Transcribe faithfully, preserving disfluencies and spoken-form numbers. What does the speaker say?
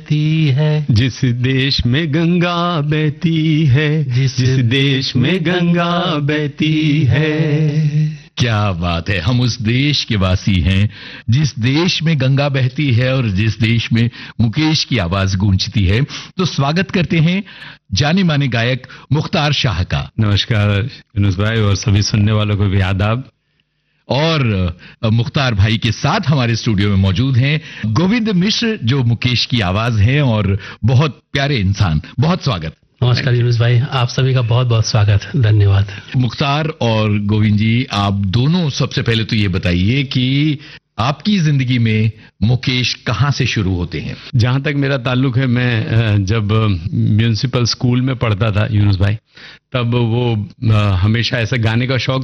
बहती है, जिस देश में गंगा बहती है, जिस जिस देश में गंगा बहती है। क्या बात है, हम उस देश के वासी हैं जिस देश में गंगा बहती है और जिस देश में मुकेश की आवाज गूंजती है। तो स्वागत करते हैं जाने माने गायक मुख्तार शाह का। नमस्कार यूनुस भाई और सभी सुनने वालों को भी आदाब। और मुख्तार भाई के साथ हमारे स्टूडियो में मौजूद हैं गोविंद मिश्र, जो मुकेश की आवाज है और बहुत प्यारे इंसान। बहुत स्वागत। नमस्कार यूनुस भाई, आप सभी का बहुत बहुत स्वागत, धन्यवाद। मुख्तार और गोविंद जी, आप दोनों सबसे पहले तो ये बताइए कि आपकी जिंदगी में मुकेश कहाँ से शुरू होते हैं? जहां तक मेरा ताल्लुक है, मैं जब म्यूनिसिपल स्कूल में पढ़ता था यूनुस भाई, तब वो हमेशा ऐसा गाने का शौक